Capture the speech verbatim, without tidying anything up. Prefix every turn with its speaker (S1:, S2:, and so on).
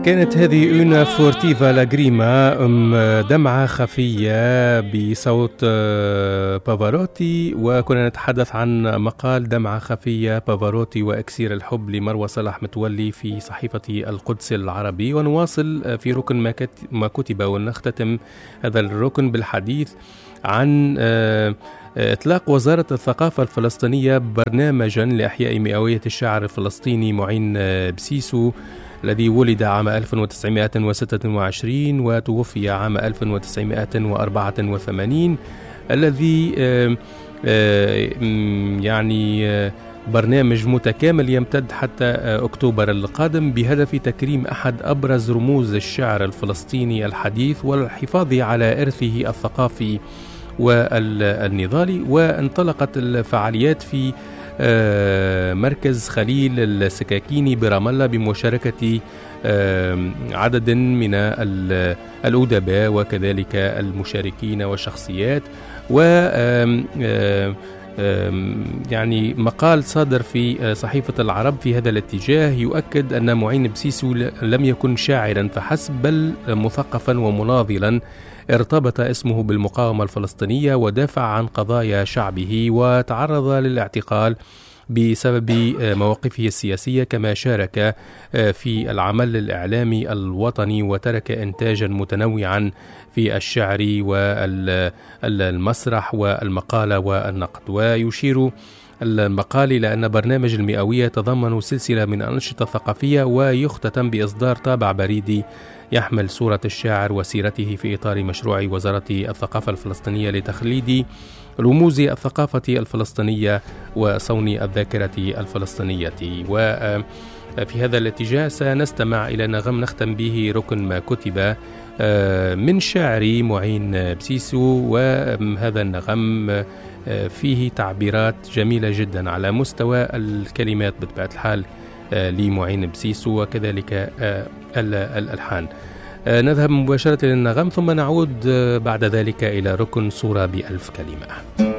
S1: كانت هذه أونا فورتيفا لاغريما أم دمعة خفية بصوت بافاروتي، وكنا نتحدث عن مقال دمعة خفية بافاروتي وأكسير الحب لمروى صلاح متولي في صحيفة القدس العربي. ونواصل في ركن ما كتب، ونختتم هذا الركن بالحديث عن إطلاق وزارة الثقافة الفلسطينية برنامجا لإحياء مئوية الشاعر الفلسطيني معين بسيسو الذي ولد عام ألف وتسعمائة وستة وعشرين وتوفي عام ألف وتسعمائة وأربعة وثمانين، الذي يعني برنامج متكامل يمتد حتى أكتوبر القادم بهدف تكريم أحد أبرز رموز الشعر الفلسطيني الحديث والحفاظ على إرثه الثقافي والنضالي. وانطلقت الفعاليات في مركز خليل السكاكيني برام الله بمشاركة عدد من الأدباء وكذلك المشاركين والشخصيات. و يعني مقال صادر في صحيفة العرب في هذا الاتجاه يؤكد أن معين بسيسو لم يكن شاعرا فحسب، بل مثقفا ومناضلا ارتبط اسمه بالمقاومة الفلسطينية ودافع عن قضايا شعبه، وتعرض للاعتقال بسبب مواقفه السياسية، كما شارك في العمل الإعلامي الوطني وترك إنتاجا متنوعا في الشعر والمسرح والمقالة والنقد. ويشير المقال إلى أن برنامج المئوية تضمن سلسلة من الأنشطة الثقافية، ويختتم بإصدار طابع بريدي يحمل صورة الشاعر وسيرته في إطار مشروع وزارة الثقافة الفلسطينية لتخليد رموز الثقافة الفلسطينية وصون الذاكرة الفلسطينية. وفي هذا الاتجاه سنستمع إلى نغم نختم به ركن ما كتب من شاعر معين بسيسو، وهذا النغم فيه تعبيرات جميلة جدا على مستوى الكلمات بطبيعة الحال لمعين بسيسو وكذلك الألحان. نذهب مباشرة للنغم ثم نعود بعد ذلك إلى ركن صورة بألف كلمة.